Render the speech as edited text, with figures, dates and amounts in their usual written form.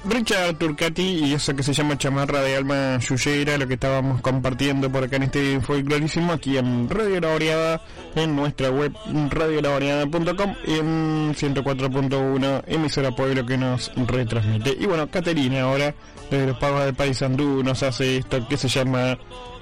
Richard Turcati y eso que se llama Chamarra de Alma Yuyera, lo que estábamos compartiendo por acá en este folclorísimo, aquí en Radio La Variada, en nuestra web radiolavariada.com, en 104.1 emisora Pueblo que nos retransmite. Y bueno, Caterina ahora desde los Pagos de Paysandú nos hace esto que se llama